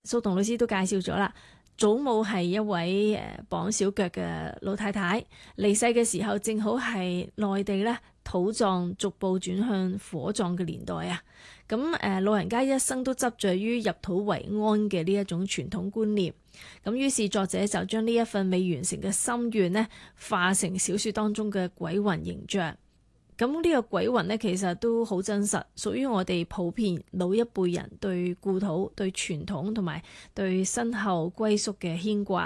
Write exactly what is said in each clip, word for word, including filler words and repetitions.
蘇童老師都介紹咗啦，祖母係一位誒綁小腳嘅老太太，離世嘅時候正好係內地咧土葬逐步轉向火葬嘅年代啊。咁誒老人家一生都執着於入土為安嘅呢一種傳統觀念，咁於是作者就將呢一份未完成嘅心願呢，化成小説當中嘅鬼魂形象。咁呢個鬼魂呢，其實都好真實，屬於我哋普遍老一輩人對故土、對傳統同埋對身後歸宿嘅牽掛。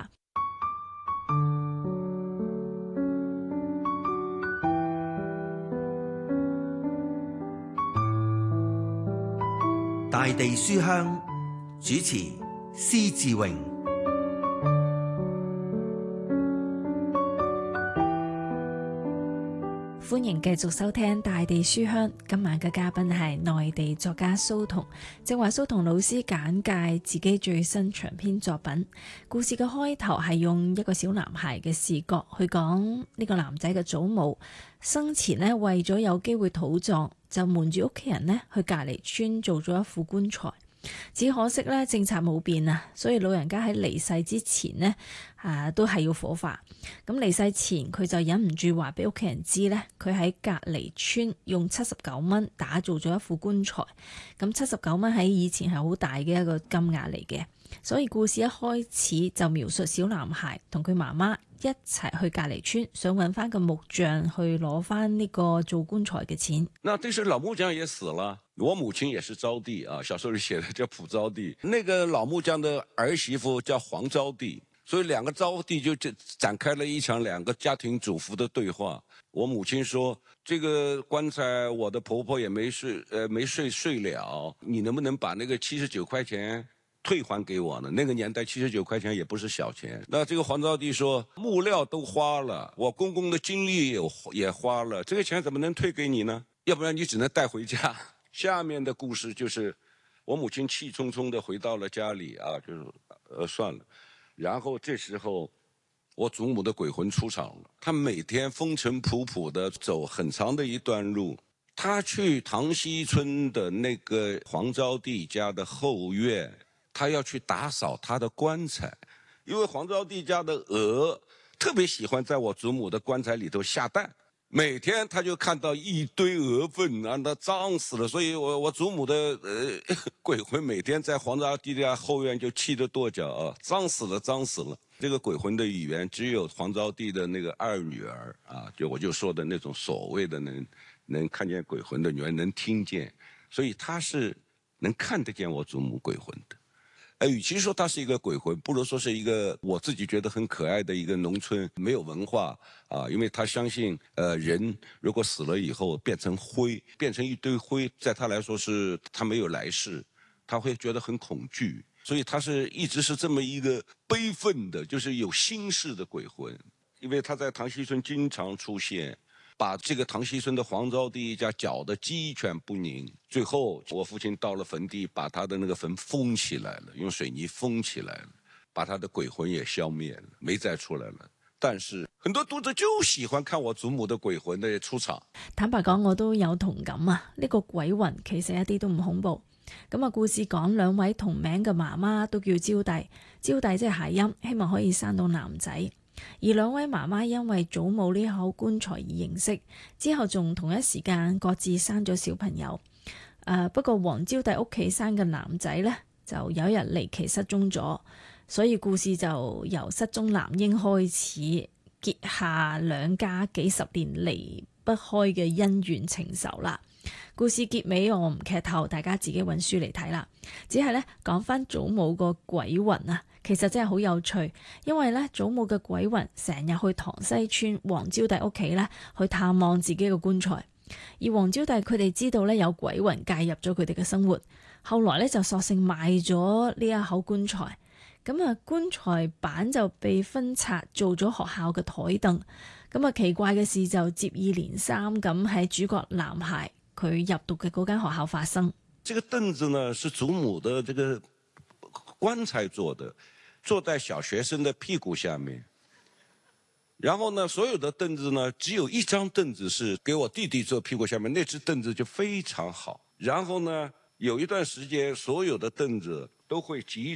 大地書香主持施志榮。 歡迎繼續收聽大地書香，今晚嘅嘉賓係內地作家蘇童。正話蘇童老師簡介自己最新長篇作品，故事嘅開頭係用一個小男孩嘅視角去講呢個男仔嘅祖母生前呢，為咗有機會土葬，就瞞住屋企人呢去隔離村做咗一副棺材。只可惜咧，政策冇變啊，所以老人家喺離世之前呢，啊都係要火化。咁離世前佢就忍唔住話俾屋企人知呢，佢喺隔離村用七十九蚊打造咗一副棺材。咁七十九蚊喺以前係好大嘅一個金額嚟嘅，所以故事一開始就描述小男孩同佢媽媽一齊去隔離村，想揾翻個木匠去攞翻呢個做棺材嘅錢。 那這時老木匠也死了，我母親也是招娣啊，小說裏寫的叫蒲招娣。那個老木匠的兒媳婦叫黃招娣，所以兩個招娣就展開了一場兩個家庭主婦的對話。我母親說：這個棺材我的婆婆也沒睡，呃，沒睡睡了，你能不能把那個七十九塊錢退還給我呢？那個年代七十九塊錢也不是小錢。那這個黃招娣說：木料都花了，我公公的精力也也花了，這個錢怎麼能退給你呢？要不然你只能帶回家。下面的故事就是我母親氣冲冲的回到了家裏啊，就是呃算了。然後這時候我祖母的鬼魂出場了，她每天風塵僕僕的走很長的一段路。她去塘溪村的那個黃招娣家的後院，她要去打掃她的棺材，因為黃招娣家的鵝特別喜歡在我祖母的棺材裏頭下蛋。每天他就看到一堆鵝糞啊，那髒死了，所以我我祖母的呃鬼魂每天在黃招娣家後院就氣得跺腳啊，髒死了，髒死了。這個鬼魂的語言只有黃招娣的那個二女兒啊，就我就說的那種所謂的能能看見鬼魂的女兒能聽見，所以他是能看得見我祖母鬼魂的。呃，與其說他是一個鬼魂，不如說是一個我自己覺得很可愛的一個農村沒有文化啊，因為他相信，呃，人如果死了以後變成灰，變成一堆灰，在他來說是他沒有來世，他會覺得很恐懼，所以他是一直是這麼一個悲憤的，就是有心事的鬼魂，因為他在塘溪村經常出現。把這個塘溪村的黃招娣一家攪得雞犬不寧，最後我父親到了墳地，把他的那個墳封起來了，用水泥封起來了，把他的鬼魂也消滅了，沒再出來了。但是很多讀者就喜歡看我祖母的鬼魂的出場。 坦白講，我都有同感啊！呢個鬼魂其實一啲都唔恐怖。咁啊，故事講兩位同名嘅媽媽都叫招娣，招娣即係諧音，希望可以生到男仔。而兩位媽媽因為祖母呢口棺材而認識，之後仲同一時間各自生咗小朋友。誒、呃，不過黃招娣屋企生嘅男仔呢，就有一日離奇失蹤咗，所以故事就由失蹤男嬰開始，結下兩家幾十年離不開嘅恩怨情仇啦。故事結尾我唔劇透，大家自己揾書嚟睇啦。只係咧講翻祖母個鬼魂啊，其實真係好有趣，因為咧祖母嘅鬼魂成日去塘西村黃招娣屋企咧去探望自己嘅棺材，而黃招娣佢哋知道咧有鬼魂介入咗佢哋嘅生活，後來咧就索性賣咗呢一口棺材，咁啊棺材板就被分拆做咗學校嘅台凳，咁啊奇怪嘅事就接二連三咁喺主角男孩佢入讀嘅嗰間學校發生。 這個凳子呢是祖母的這個棺材做的，坐在小學生的屁股下面。然後呢，所有的凳子呢，只有一張凳子是給我弟弟坐屁股下面，那隻凳子就非常好。然後呢，有一段時間，所有的凳子都會集